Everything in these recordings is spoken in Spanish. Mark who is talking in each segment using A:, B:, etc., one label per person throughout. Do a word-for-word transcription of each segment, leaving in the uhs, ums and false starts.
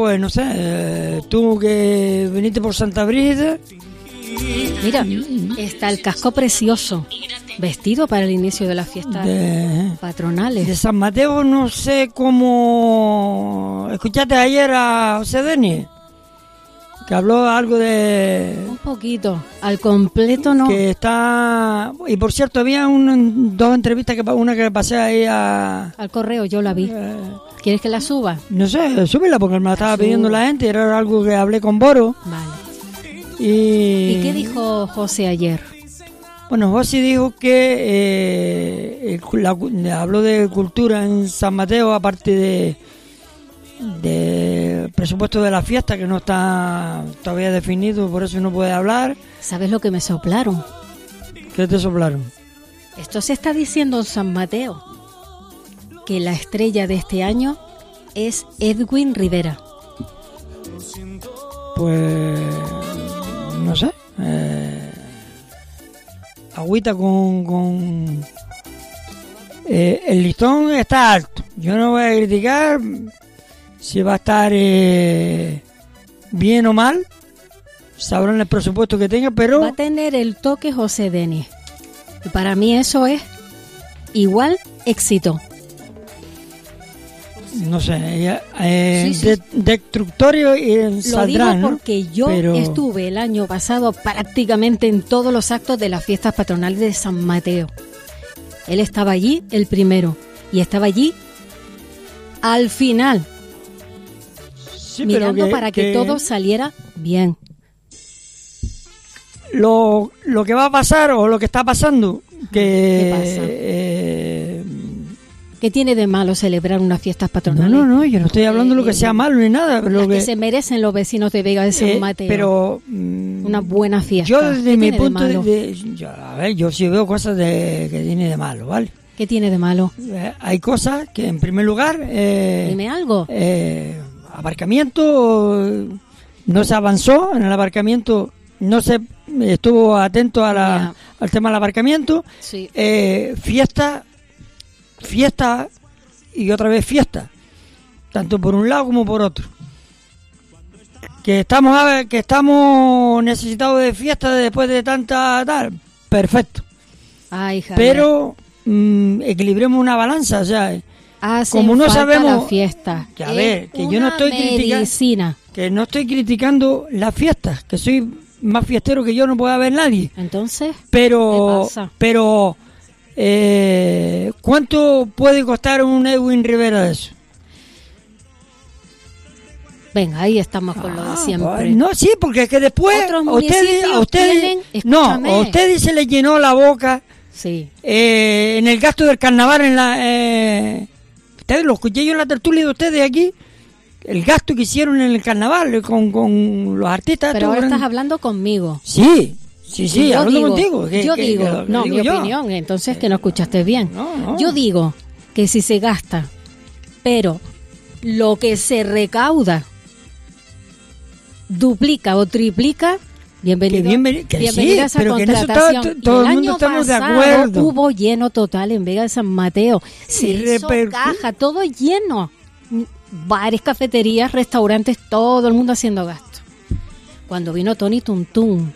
A: Pues no sé, eh, tú que viniste por Santa Brígida.
B: Mira, está el casco precioso, vestido para el inicio de las fiestas
A: de,
B: patronales.
A: De San Mateo no sé cómo... ¿Escuchaste ayer a José Denis? Que habló algo de...
B: Un poquito, al completo no.
A: Que está... Y por cierto, había un, dos entrevistas, que una que pasé ahí a...
B: Al correo, yo la vi.
A: Eh,
B: ¿Quieres que la suba?
A: No sé, súbela porque me la estaba
B: subo.
A: pidiendo la gente, era algo que hablé con Boro.
B: Vale.
A: Y,
B: ¿Y qué dijo José ayer?
A: Bueno, José dijo que eh, la, habló de cultura en San Mateo, aparte de, de presupuesto de la fiesta, que no está todavía definido, por eso no puede hablar.
B: ¿Sabes lo que me soplaron?
A: ¿Qué te soplaron?
B: Esto se está diciendo en San Mateo, que la estrella de este año es Edwin Rivera.
A: Pues... no sé, eh, agüita con, con eh, el listón está alto. Yo no voy a criticar si va a estar eh, bien o mal, sabrán el presupuesto que tenga, pero
B: va a tener el toque José Denis, y para mí eso es igual éxito.
A: No sé, eh,
B: sí, sí.
A: De, destructorio y saldrán,
B: Lo digo porque
A: ¿no?
B: yo
A: Pero...
B: estuve el año pasado prácticamente en todos los actos de las fiestas patronales de San Mateo. Él estaba allí el primero y estaba allí al final,
A: sí,
B: mirando
A: que,
B: para que, que todo saliera bien.
A: Lo, lo que va a pasar o lo que está pasando, que...
B: ¿Qué pasa?
A: Eh,
B: ¿Qué tiene de malo celebrar unas fiestas patronales?
A: No, no, no, yo no estoy hablando de lo que sea malo ni nada. Pero
B: las
A: lo que,
B: que se merecen los vecinos de Vega de San
A: eh,
B: Mateo.
A: Pero... Mm,
B: una buena fiesta.
A: Yo desde mi punto
B: de,
A: de, de yo, a ver, yo sí veo cosas de, que tiene de malo, ¿vale?
B: ¿Qué tiene de malo?
A: Eh, hay cosas que, en primer lugar... Eh,
B: Dime algo.
A: Eh, aparcamiento, no se avanzó en el aparcamiento, no se estuvo atento a la, yeah. al tema del aparcamiento.
B: Sí.
A: Eh, fiesta... fiesta y otra vez fiesta, tanto por un lado como por otro, que estamos a ver, que estamos necesitados de fiesta después de tanta tal, perfecto.
B: Ay,
A: pero mmm, equilibremos una balanza, o sea,
B: Hacen
A: como no
B: falta
A: sabemos
B: la fiesta,
A: que a ver, que yo no estoy
B: criticando,
A: que no estoy criticando las fiestas, que soy más fiestero que yo, no puede haber nadie.
B: Entonces,
A: pero
B: ¿qué pasa?
A: pero Eh, ¿cuánto puede costar un Edwin Rivera de eso?
B: Venga, ahí estamos con ah, lo de siempre.
A: Pues, no, sí, porque es que después a ustedes, a ustedes no, a ustedes se les llenó la boca.
B: Sí.
A: Eh, en el gasto del carnaval, en la, eh, ustedes lo escuché yo en la tertulia de ustedes aquí. El gasto que hicieron en el carnaval con, con los artistas.
B: Pero ahora gran... estás hablando conmigo.
A: Sí. Sí, sí,
B: yo
A: hablando
B: digo,
A: contigo. Que,
B: yo
A: que,
B: digo,
A: que, que
B: no,
A: digo
B: mi
A: yo.
B: opinión, entonces que no escuchaste bien.
A: No, no.
B: Yo digo que si se gasta, pero lo que se recauda duplica o triplica, bienvenido,
A: que bienvenido, que
B: bienvenida
A: sí,
B: a esa
A: pero
B: contratación.
A: Que en eso está, todo
B: el
A: el mundo
B: año
A: estamos
B: pasado
A: de acuerdo.
B: Hubo lleno total en Vega de San Mateo. Se hizo reper... caja, todo lleno. Bares, cafeterías, restaurantes, todo el mundo haciendo gasto. Cuando vino Tony Tuntún,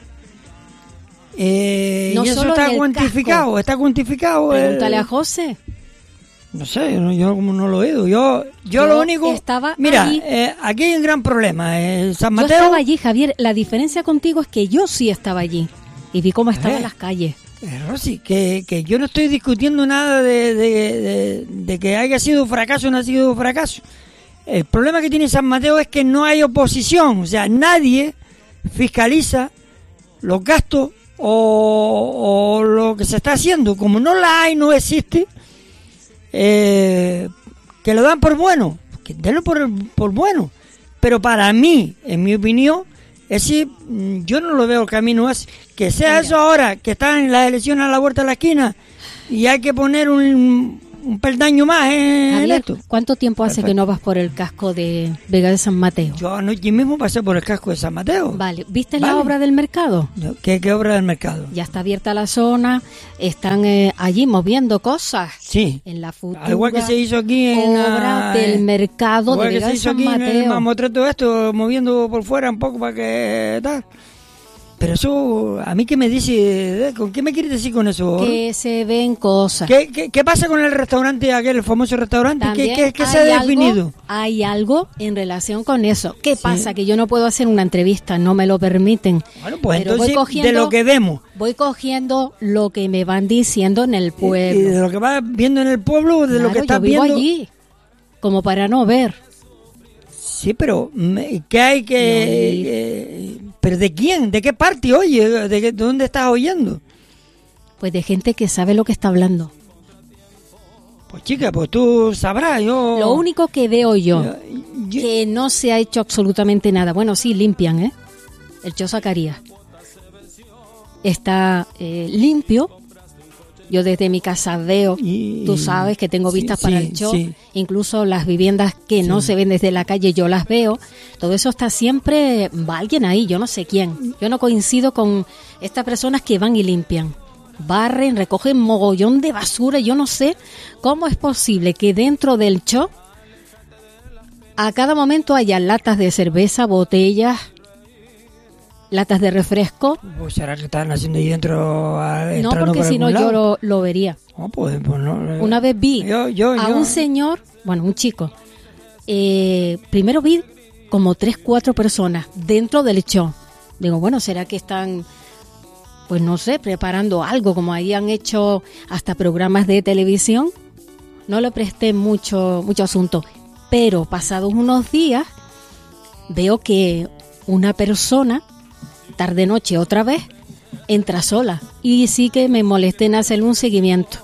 A: eh,
B: no
A: y eso está cuantificado, casco. está cuantificado.
B: Pregúntale
A: el...
B: a José.
A: No sé, yo, yo como no lo he oído. Yo, yo, yo lo único.
B: Estaba
A: mira,
B: allí.
A: Eh, aquí hay un gran problema. Eh, San Mateo.
B: Yo estaba allí, Javier. La diferencia contigo es que yo sí estaba allí y vi cómo estaban
A: eh,
B: las calles.
A: Eh, Rosy, que, que yo no estoy discutiendo nada de, de, de, de que haya sido un fracaso o no ha sido un fracaso. El problema que tiene San Mateo es que no hay oposición, o sea, nadie fiscaliza los gastos o, o lo que se está haciendo. Como no la hay, no existe, eh, que lo dan por bueno, que denlo por, por bueno. Pero para mí, en mi opinión, es decir, yo no lo veo el camino así. Que sea Mira. Eso ahora, que están las elecciones a la vuelta de la esquina y hay que poner un, un peldaño más en
B: Javier,
A: esto.
B: ¿cuánto tiempo hace
A: Perfecto.
B: que no vas por el casco de Vega de San Mateo?
A: Yo anoche mismo pasé por el casco de San Mateo.
B: Vale, ¿viste
A: Vale.
B: la obra del mercado?
A: ¿Qué, qué obra del mercado?
B: Ya está abierta la zona, están eh, allí moviendo cosas.
A: Sí.
B: En la futura
A: Al igual que se hizo aquí en
B: obra
A: la-
B: del mercado
A: igual
B: de
A: que
B: Vega
A: se
B: de
A: hizo
B: San
A: aquí en el
B: Mateo.
A: mamotreto esto, moviendo por fuera un poco para que tal. Pero eso, ¿a mí qué me dice? ¿Con qué me quieres decir con eso?
B: Que se ven cosas.
A: ¿Qué, qué, qué pasa con el restaurante aquel, el famoso restaurante? ¿Qué,
B: También
A: qué, qué se
B: hay
A: ha
B: algo-
A: definido?
B: Hay algo en relación con eso. ¿Qué pasa? Que yo no puedo hacer una entrevista, no me lo permiten.
A: Bueno, pues
B: Pero voy
A: entonces,
B: cogiendo-
A: de lo que vemos,
B: Voy cogiendo lo que me van diciendo en el
A: y
B: pueblo.
A: de lo que vas viendo en el pueblo, de lo
B: Claro,
A: que estás
B: yo vivo
A: viendo...
B: allí, como para no ver.
A: Sí, pero me- ¿qué hay que...?
B: No, y-
A: eh, ¿Pero de quién? ¿De qué parte oye? ¿De, qué- de dónde estás oyendo?
B: Pues de gente que sabe lo que está hablando.
A: Pues chica, pues tú sabrás, yo...
B: Lo único que veo yo,
A: yo- yo-
B: que no se ha hecho absolutamente nada. Bueno, sí, limpian, ¿eh? El Cho Zacarías. Está eh, limpio. Yo desde mi casa veo,
A: Y-
B: tú sabes que tengo
A: sí,
B: vistas para
A: sí,
B: el Cho,
A: sí.
B: incluso las viviendas que no se ven desde la calle, yo las veo. Todo eso está siempre, va alguien ahí, yo no sé quién. Yo no coincido con estas personas que van y limpian. Barren, recogen mogollón de basura, yo no sé cómo es posible que dentro del Cho a cada momento haya latas de cerveza, botellas, latas de refresco.
A: Pues será que están haciendo ahí dentro... ah,
B: No,
A: entrando
B: porque
A: por
B: si no
A: algún
B: yo
A: lado?
B: lo, lo vería.
A: No, pues, pues no, eh.
B: Una vez vi
A: Yo- yo-
B: a
A: yo-
B: un señor, bueno, un chico, eh, primero vi como tres, cuatro personas dentro del Cho. Digo, bueno, ¿será que están, pues no sé, preparando algo, como ahí han hecho hasta programas de televisión? No le presté mucho, mucho asunto. Pero pasados unos días, veo que una persona, tarde-noche otra vez, entra sola. Y sí que me molesté en hacerle un seguimiento.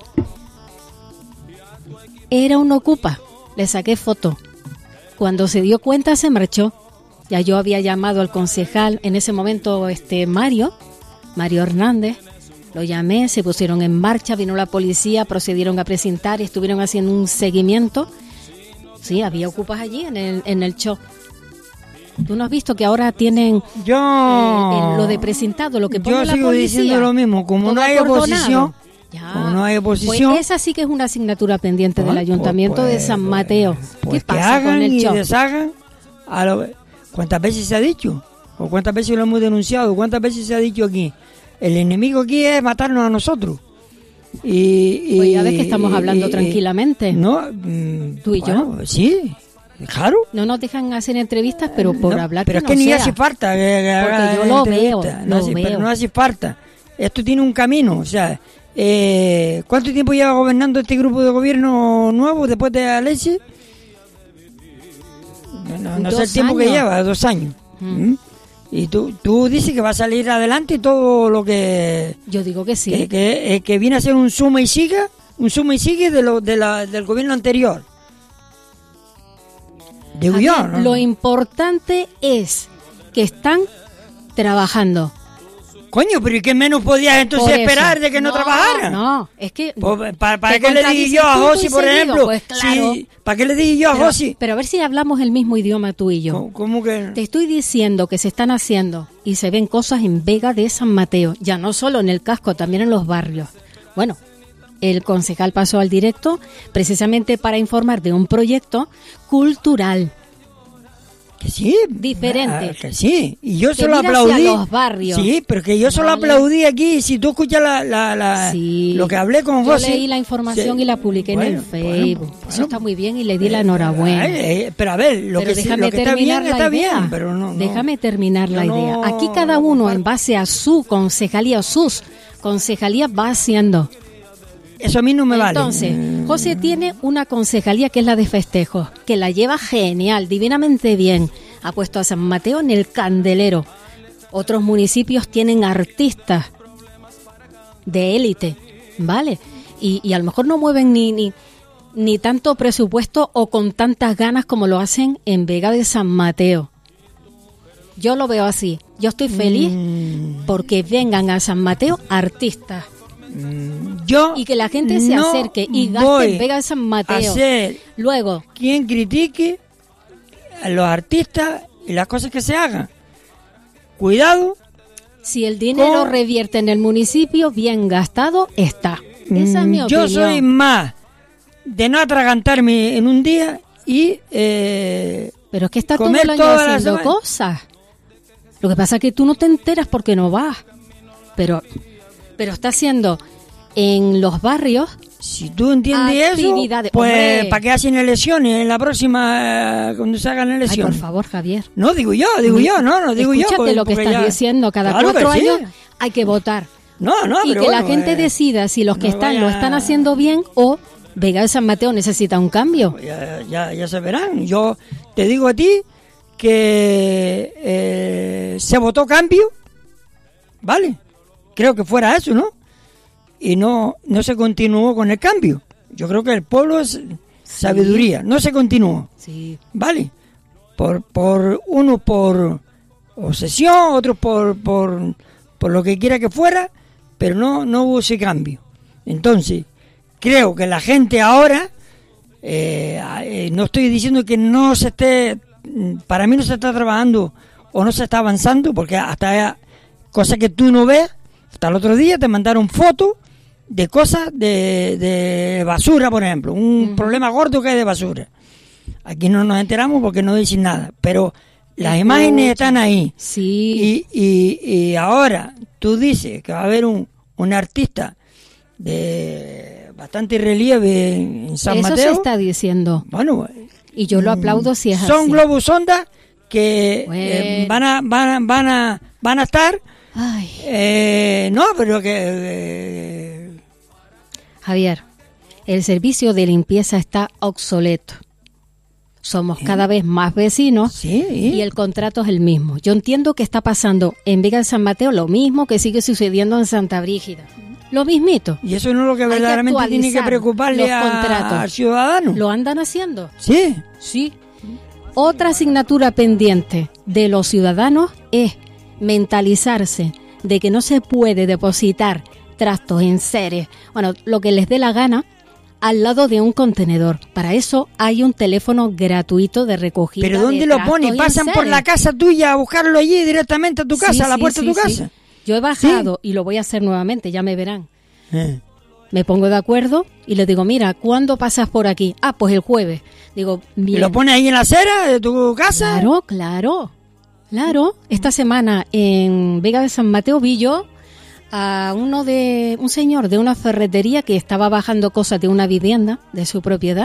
B: Era un ocupa, le saqué foto. Cuando se dio cuenta se marchó. Ya yo había llamado al concejal, en ese momento este Mario, Mario Hernández, lo llamé, se pusieron en marcha, vino la policía, procedieron a presentar y estuvieron haciendo un seguimiento. Sí, había ocupas allí en el, en el Cho. ¿Tú no has visto que ahora tienen
A: Yo...
B: eh, en lo de presentado, lo que pone
A: Yo
B: la
A: sigo
B: policía?
A: diciendo lo mismo, como
B: Todo
A: no hay
B: acordonado.
A: oposición...
B: Ya.
A: Como no hay oposición...
B: Pues esa sí que es una asignatura pendiente del
A: Pues,
B: Ayuntamiento
A: pues,
B: de San
A: pues,
B: Mateo.
A: Pues
B: ¿Qué
A: que
B: pasa
A: hagan
B: con el
A: y
B: Cho?
A: deshagan. A lo, ¿Cuántas veces se ha dicho? ¿O cuántas veces lo hemos denunciado? ¿Cuántas veces se ha dicho aquí? El enemigo aquí es matarnos a nosotros. Y, y-
B: Pues ya ves que estamos hablando
A: y-
B: tranquilamente.
A: No, mm,
B: Tú y
A: bueno, sí, claro.
B: No nos dejan hacer entrevistas, pero por
A: No,
B: hablar
A: pero
B: que
A: es que
B: no
A: ni
B: sea.
A: hace falta que, que
B: Porque
A: haga
B: yo lo
A: entrevista.
B: veo,
A: no
B: lo
A: hace,
B: veo.
A: Pero no hace falta. Esto tiene un camino, o sea, eh, ¿cuánto tiempo lleva gobernando este grupo de gobierno nuevo después de Alexis? No, no sé
B: Dos
A: el tiempo que
B: años.
A: lleva, dos años.
B: Mm.
A: ¿Mm? Y tú, tú dices que va a salir adelante todo lo que
B: Yo digo que sí.
A: que, que, eh, que viene a ser un suma y siga, un suma y sigue de lo de la, del gobierno anterior. Digo
B: Javier,
A: yo, ¿no?
B: Lo importante es que están trabajando.
A: Coño, pero ¿y qué menos podías entonces
B: Por eso.
A: esperar de que no, trabajaran?
B: No, es que...
A: Pues, ¿Para, para
B: ¿te
A: qué le dije
B: contradices
A: yo a
B: tú, tú
A: Josi,
B: y
A: por
B: seguido?
A: ejemplo?
B: Pues claro.
A: Sí, ¿para qué le dije yo a
B: pero,
A: Josi?
B: pero a ver si hablamos el mismo idioma tú y yo.
A: ¿Cómo, cómo que...?
B: Te estoy diciendo que se están haciendo y se ven cosas en Vega de San Mateo, ya no solo en el casco, también en los barrios. Bueno, el concejal pasó al directo precisamente para informar de un proyecto cultural
A: Que sí.
B: diferente.
A: Ah, que sí. Y yo
B: Que
A: solo
B: mira
A: aplaudí.
B: hacia los barrios.
A: Sí, pero que yo solo
B: Vale.
A: aplaudí aquí. Si tú escuchas la, la, la-
B: Sí.
A: lo que hablé con
B: Yo
A: Josi...
B: leí la información
A: sí.
B: y la publiqué
A: Bueno,
B: en el
A: bueno,
B: Facebook.
A: bueno,
B: Eso está muy bien y le di la
A: eh,
B: enhorabuena.
A: eh, eh, pero a ver, lo
B: Pero
A: que, sí-
B: déjame
A: lo que está
B: terminar
A: bien
B: la
A: está
B: idea.
A: bien, pero no... no.
B: Déjame terminar la
A: Yo no-
B: idea. Aquí cada
A: no
B: uno
A: comparto.
B: en base a su concejalía o sus concejalías va haciendo.
A: Eso a mí no me vale.
B: Entonces,
A: Mm.
B: José tiene una concejalía que es la de festejos, que la lleva genial, divinamente bien. Ha puesto a San Mateo en el candelero. Otros municipios tienen artistas de élite, ¿vale? Y, y a lo mejor no mueven ni, ni, ni tanto presupuesto o con tantas ganas como lo hacen en Vega de San Mateo. Yo lo veo así. Yo estoy feliz
A: Mm.
B: porque vengan a San Mateo artistas.
A: Yo
B: y que la gente se
A: no
B: acerque y gaste en Vega de San Mateo. Luego,
A: quien critique a los artistas y las cosas que se hagan. Cuidado.
B: Si el dinero con... revierte en el municipio, bien gastado está. Esa es mi
A: Yo
B: opinión.
A: soy más de no atragantarme en un día y eh,
B: pero es que está todo el año haciendo cosas. Lo que pasa es que tú no te enteras porque no vas. Pero, pero está haciendo en los barrios.
A: Si tú entiendes eso, pues ¿para qué hacen elecciones en la próxima, cuando se hagan elecciones?
B: Ay, por favor, Javier.
A: No, digo yo, digo yo, no, no digo
B: Escúchate
A: yo. Escúchate
B: lo que estás
A: ya...
B: diciendo, cada
A: claro
B: cuatro
A: sí.
B: años hay que votar.
A: No, no,
B: y
A: pero
B: que
A: bueno,
B: la gente
A: eh,
B: decida si los que
A: no
B: están
A: vaya...
B: lo están haciendo bien o Vega de San Mateo necesita un cambio.
A: Ya, ya, ya se verán. Yo te digo a ti que eh, se votó cambio, ¿vale? Creo que fuera eso, ¿no? Y no, no se continuó con el cambio. Yo creo que el pueblo es sabiduría. Sí. No se continuó.
B: Sí.
A: ¿Vale? Por, por uno por obsesión, otro por, por, por lo que quiera que fuera, pero no, no hubo ese cambio. Entonces, creo que la gente ahora, eh, eh, no estoy diciendo que no se esté, para mí no se está trabajando o no se está avanzando, porque hasta cosas que tú no ves, hasta el otro día te mandaron fotos de cosas de, de basura, por ejemplo, un uh-huh. problema gordo que hay de basura. Aquí no nos enteramos porque no dicen nada, pero las Escucha. imágenes están ahí.
B: Sí.
A: Y, y, y ahora tú dices que va a haber un, un artista de bastante relieve en San
B: Eso
A: Mateo.
B: Se está diciendo.
A: Bueno,
B: y yo lo aplaudo si es
A: son
B: así.
A: Son globos sonda que
B: bueno.
A: eh, van a van a, van a van a estar.
B: Ay.
A: Eh, no, pero que eh,
B: Javier, el servicio de limpieza está obsoleto. Somos ¿Sí? cada vez más vecinos
A: ¿Sí?
B: y el contrato es el mismo. Yo entiendo que está pasando en Vega de San Mateo lo mismo que sigue sucediendo en Santa Brígida. Lo mismito.
A: Y eso no es lo que verdaderamente que tiene que preocuparle a, al ciudadano.
B: ¿Lo andan haciendo?
A: Sí.
B: Sí. Otra asignatura pendiente de los ciudadanos es mentalizarse de que no se puede depositar trastos en seres, bueno, lo que les dé la gana, al lado de un contenedor. Para eso hay un teléfono gratuito de recogida.
A: ¿Pero dónde lo ponen? ¿Pasan por la casa tuya a buscarlo allí directamente a tu casa, sí, a la puerta sí, de tu sí, casa? Sí.
B: Yo he bajado ¿Sí? y lo voy a hacer nuevamente, ya me verán. Eh. Me pongo de acuerdo y le digo, mira, ¿cuándo pasas por aquí? Ah, pues el jueves. Digo, bien.
A: ¿Y lo pones ahí en la acera de tu casa?
B: Claro, claro. Claro. Esta semana en Vega de San Mateo vi yo a uno de un señor de una ferretería que estaba bajando cosas de una vivienda de su propiedad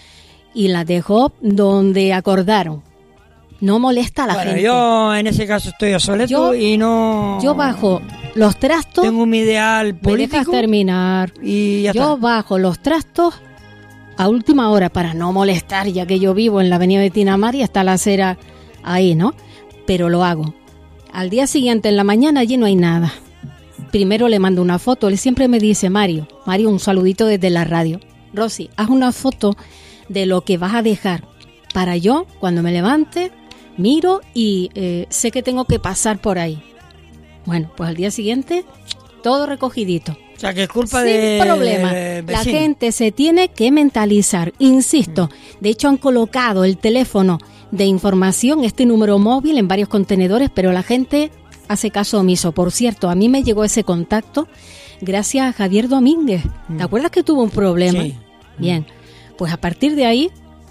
B: y las dejó donde acordaron. No molesta a la
A: bueno,
B: gente.
A: Yo en ese caso estoy obsoleto yo, y no...
B: Yo bajo los trastos...
A: Tengo un ideal político.
B: Me dejas terminar.
A: Y ya
B: yo
A: está.
B: bajo los trastos a última hora para no molestar, ya que yo vivo en la avenida de Tinamar y está la acera ahí, ¿no? Pero lo hago. Al día siguiente, en la mañana, allí no hay nada. Primero le mando una foto. Él siempre me dice, Mario, Mario, un saludito desde la radio. Rosy, haz una foto de lo que vas a dejar para yo, cuando me levante... Miro y eh, sé que tengo que pasar por ahí. Bueno, pues al día siguiente, todo recogidito.
A: O sea, que es culpa
B: Sin
A: de...
B: problema.
A: De
B: la gente se tiene que mentalizar. Insisto, de hecho han colocado el teléfono de información, este número móvil, en varios contenedores, pero la gente hace caso omiso. Por cierto, a mí me llegó ese contacto gracias a Javier Domínguez. ¿Te acuerdas que tuvo un problema?
A: Sí.
B: Bien, pues a partir de ahí...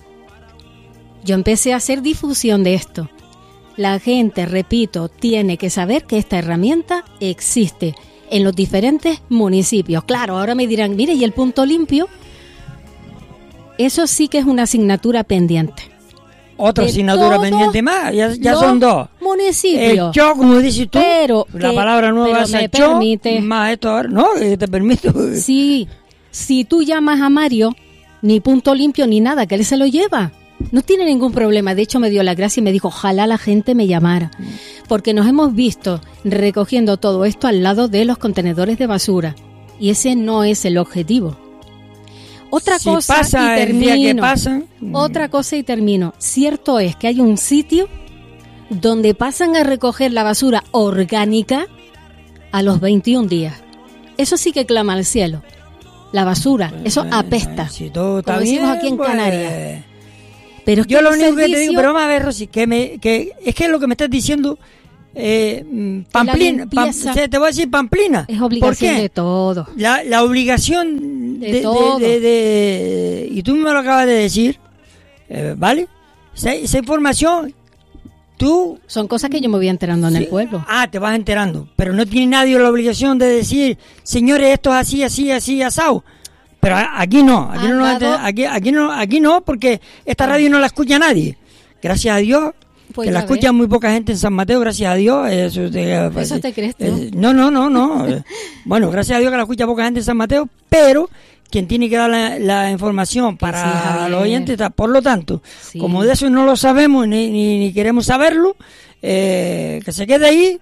B: Yo empecé a hacer difusión de esto. La gente, repito, tiene que saber que esta herramienta existe en los diferentes municipios. Claro, ahora me dirán, mire, ¿y el punto limpio? Eso sí que es una asignatura pendiente.
A: Otra de asignatura pendiente más, ya, ya son dos.
B: Municipios.
A: El cho, como dices tú,
B: pero
A: la
B: que,
A: palabra nueva es el cho, más esto ahora. No, te permito.
B: Sí, si tú llamas a Mario, ni punto limpio ni nada, que él se lo lleva. No tiene ningún problema. De hecho, me dio la gracia y me dijo, ojalá la gente me llamara. Porque nos hemos visto recogiendo todo esto al lado de los contenedores de basura. Y ese no es el objetivo. Otra
A: si
B: cosa
A: pasa
B: y termino.
A: El día que pasa,
B: Otra cosa y termino. Cierto es que hay un sitio donde pasan a recoger la basura orgánica a los veintiún días. eso sí que clama al cielo. La basura, eso apesta.
A: Si todo está
B: como decimos
A: bien,
B: aquí en
A: pues...
B: Canarias. Pero es
A: yo
B: que
A: lo
B: el
A: único
B: servicio...
A: que te digo, pero vamos a ver, Rosy, que, me, que es que lo que me estás diciendo, eh, Pamplina, Pam, te voy a decir Pamplina.
B: Es obligación
A: ¿Por qué?
B: de todo.
A: La, la obligación
B: de,
A: de,
B: todo.
A: De, de, de, y tú me lo acabas de decir, eh, ¿vale? Esa, esa información, tú...
B: Son cosas que yo me voy enterando en
A: sí,
B: el pueblo.
A: Ah, te vas enterando, pero no tiene nadie la obligación de decir, señores, esto es así, así, así, asado. Pero aquí no, aquí no,
B: dado...
A: aquí, aquí no, aquí no, porque esta radio no la escucha nadie. Gracias a Dios, pues que la escucha muy poca gente en San Mateo, gracias a Dios. Eso te,
B: pues, ¿Eso te crees tú?
A: Eh, no, no, no, no. Bueno, gracias a Dios que la escucha poca gente en San Mateo, pero quien tiene que dar la, la información para sí, los oyentes está. Por lo tanto, sí. como de eso no lo sabemos ni, ni, ni queremos saberlo, eh, que se quede ahí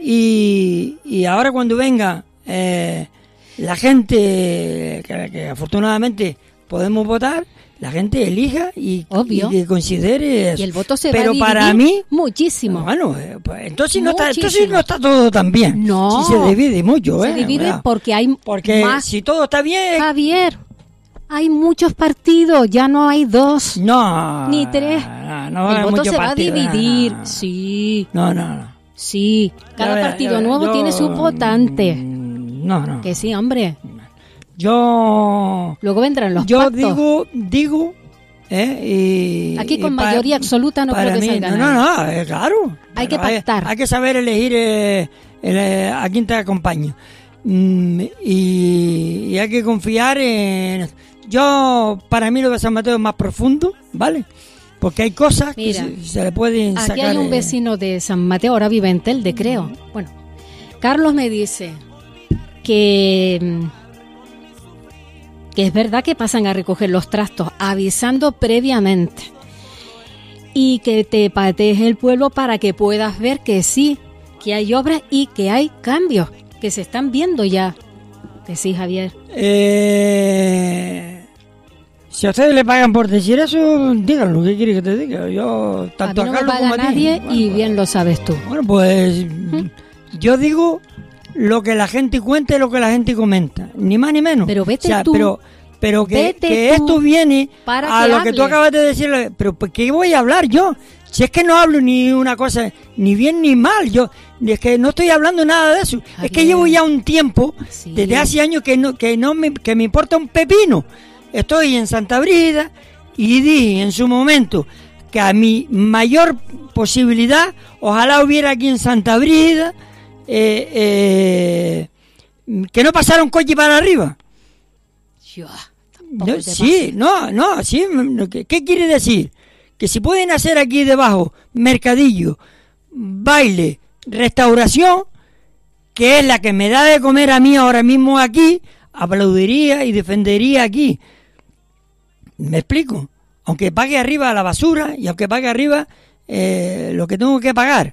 A: y, y ahora cuando venga... Eh, la gente que, que afortunadamente podemos votar, la gente elija y,
B: Obvio.
A: y considere eso.
B: Y el voto se
A: pero
B: va a dividir
A: para mí
B: muchísimo.
A: Bueno, eh, pues, entonces no está, entonces no está todo tan bien.
B: No.
A: Si se divide mucho,
B: se
A: eh.
B: divide
A: ¿verdad?
B: porque hay
A: porque
B: más.
A: Si todo está bien.
B: Javier, hay muchos partidos, ya no hay dos.
A: No.
B: Ni tres.
A: No, no,
B: el voto se
A: partido,
B: va a dividir.
A: No, no.
B: Sí.
A: No, no, no.
B: Sí. Cada
A: yo,
B: partido
A: yo,
B: nuevo
A: yo,
B: tiene su votante.
A: No, no.
B: Que sí, hombre.
A: Yo...
B: Luego vendrán los
A: Yo
B: pactos.
A: digo, digo... Eh, y,
B: Aquí con
A: y
B: mayoría
A: pa,
B: absoluta no creo que
A: mí,
B: salga
A: no,
B: nada.
A: no, no, eh, claro.
B: Hay que pactar.
A: Hay, hay que saber elegir eh, el, eh, a quién te acompaña. Mm, y, y hay que confiar en... Yo, para mí lo de San Mateo es más profundo, ¿vale? Porque hay cosas
B: Mira,
A: que se, se le pueden
B: aquí
A: sacar...
B: Aquí hay un vecino de San Mateo, ahora vive en Telde, creo. Bueno, Carlos me dice que... que es verdad que pasan a recoger los trastos avisando previamente y que te patees el pueblo para que puedas ver que sí, que hay obras y que hay cambios, que se están viendo ya. Que sí, Javier.
A: Eh, si a ustedes le pagan por decir eso, díganlo, ¿qué quiere que te diga? Yo, tanto
B: a mí no
A: a Carlos
B: me paga
A: como a ti.
B: nadie
A: Bueno,
B: y
A: pues,
B: bien lo sabes tú.
A: Bueno, pues ¿Mm? yo digo lo que la gente cuenta y lo que la gente comenta, ni más ni menos.
B: Pero vete
A: o sea,
B: tú.
A: Pero, pero que, que esto viene a lo que tú acabas de decir. Pero ¿por qué voy a hablar yo? Si es que no hablo ni una cosa, ni bien ni mal. Yo es que no estoy hablando nada de eso. Javier. Es que llevo ya un tiempo, sí. desde hace años, que no, que no me, que me importa un pepino. Estoy en Santa Brígida y dije en su momento que a mi mayor posibilidad, ojalá hubiera aquí en Santa Brígida, eh, eh, que no pasara un coche para arriba.
B: Yo,
A: no, sí, no, no, sí. ¿Qué, ¿Qué quiere decir? Que si pueden hacer aquí debajo mercadillo, baile, restauración, que es la que me da de comer a mí ahora mismo aquí, aplaudiría y defendería aquí. ¿Me explico? Aunque pague arriba la basura y aunque pague arriba eh, lo que tengo que pagar.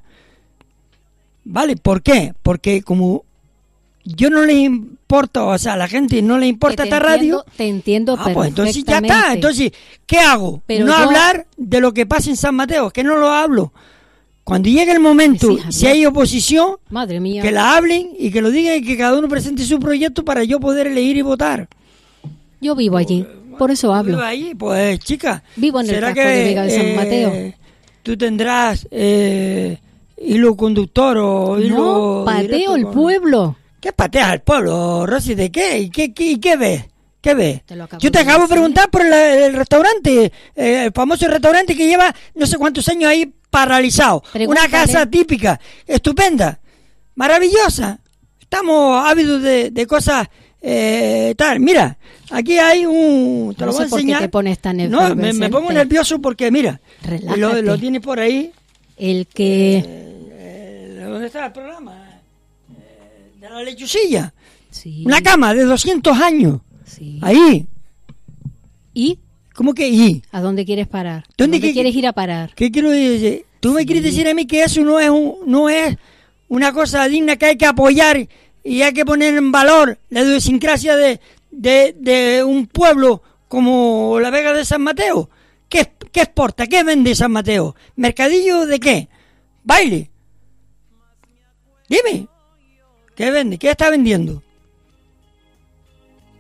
A: ¿Vale? ¿Por qué? Porque como yo no les importa, o sea, a la gente no le importa esta
B: entiendo,
A: radio.
B: Te entiendo
A: ah,
B: perfectamente.
A: Pues entonces ya está. Entonces, ¿qué hago?
B: Pero
A: no
B: yo...
A: hablar de lo que pasa en San Mateo, que no lo hablo. Cuando llegue el momento, sí, si hay oposición,
B: madre mía,
A: que la hablen y que lo digan y que cada uno presente su proyecto para yo poder elegir y votar.
B: Yo vivo allí, por eso hablo.
A: ¿Vivo allí? Pues, chica.
B: Vivo en el
A: ¿será
B: casco
A: que,
B: de Vega de San
A: eh,
B: Mateo?
A: Tú tendrás eh, hilo conductor o hilo...
B: No, pateo el con... pueblo.
A: ¿Qué pateas al pueblo, Rosy? ¿De qué? ¿Y qué, qué, y qué ves? ¿Qué ves?
B: Te
A: Yo te acabo de preguntar por el, el restaurante, eh, el famoso restaurante que lleva no sé cuántos años ahí paralizado. Pregúntale. Una casa típica, estupenda, maravillosa. Estamos ávidos de, de cosas eh, tal. Mira, aquí hay un... Te
B: no
A: lo voy
B: sé
A: a enseñar.
B: ¿Por qué te pones tan
A: no, me, me pongo nervioso porque mira, lo, lo tienes por ahí.
B: El que...
A: Eh, eh, ¿Dónde está el programa? Eh, de la lechucilla.
B: Sí.
A: Una cama de doscientos años.
B: Sí.
A: Ahí.
B: ¿Y?
A: ¿Cómo que y?
B: ¿A dónde quieres parar?
A: ¿Dónde,
B: ¿Dónde
A: que,
B: quieres ir a parar?
A: ¿Qué quiero decir? Tú me sí. quieres decir a mí que eso no es un, no es una cosa digna que hay que apoyar y hay que poner en valor la idiosincrasia de, de, de un pueblo como la Vega de San Mateo. ¿Qué, qué exporta? ¿Qué vende San Mateo? ¿Mercadillo de qué? ¿Baile? Dime. ¿Qué vende? ¿Qué está vendiendo?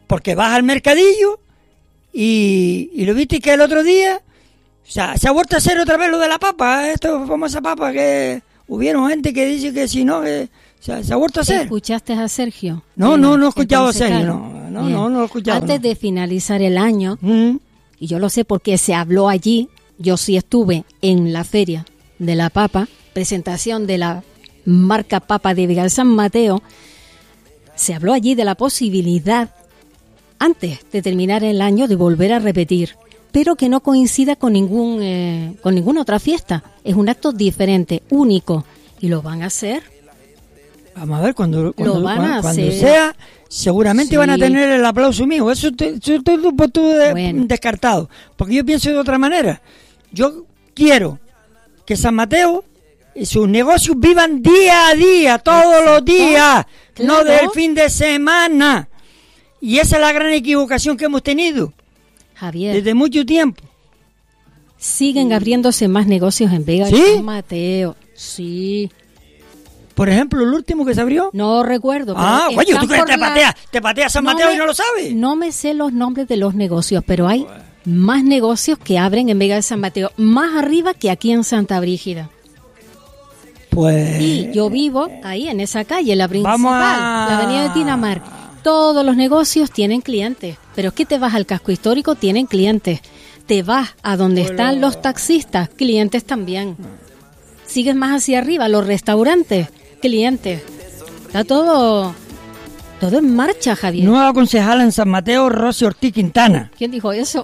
A: porque vas al mercadillo y, y lo viste que el otro día, o sea, se ha vuelto a hacer otra vez lo de la papa, esto famosa papa que hubieron gente que dice que si no, que o sea, se ha vuelto a hacer.
B: ¿Escuchaste a Sergio?
A: No, no, no he escuchado a Sergio, no, no, no, no he escuchado.
B: Antes
A: no.
B: de finalizar el año,
A: mm.
B: y yo lo sé porque se habló allí, yo sí estuve en la feria de la papa, presentación de la marca papa de Vigal San Mateo, se habló allí de la posibilidad, antes de terminar el año, de volver a repetir, pero que no coincida con ningún eh, con ninguna otra fiesta. Es un acto diferente, único, y lo van a hacer.
A: Vamos a ver, cuando, cuando,
B: lo van
A: cuando,
B: a
A: cuando
B: hacer.
A: sea, seguramente
B: Sí.
A: van a tener el aplauso mío. Eso estoy de,
B: Bueno.
A: descartado, porque yo pienso de otra manera. Yo quiero que San Mateo y sus negocios vivan día a día, todos Exacto. los días, claro. no del fin de semana. Y esa es la gran equivocación que hemos tenido,
B: Javier,
A: desde mucho tiempo.
B: Siguen abriéndose más negocios en Vega
A: ¿Sí?
B: San Mateo. Sí.
A: Por ejemplo, el último que se abrió.
B: No recuerdo.
A: Ah,
B: pero
A: oye, ¿tú crees que te
B: la...
A: pateas te patea San
B: no
A: Mateo
B: me,
A: y no lo sabes?
B: No me sé los nombres de los negocios, pero hay más negocios que abren en Vega de San Mateo, más arriba que aquí en Santa Brígida.
A: Pues...
B: Y yo vivo ahí en esa calle, la principal,
A: Vamos a...
B: la avenida de Tinamar. Todos los negocios tienen clientes, pero es que te vas al casco histórico, tienen clientes. Te vas a donde bueno. están los taxistas, clientes también. Sigues más hacia arriba, los restaurantes, clientes. Está todo, todo en marcha, Javier.
A: Nueva concejala en San Mateo, Rosy Ortiz Quintana.
B: ¿Quién dijo eso?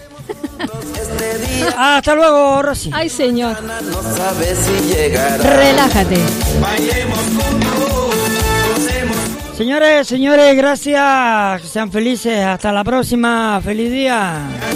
A: Ah, hasta luego, Rosy.
B: Ay, señor. Relájate.
A: Señores, señores, gracias. Sean felices. Hasta la próxima. Feliz día.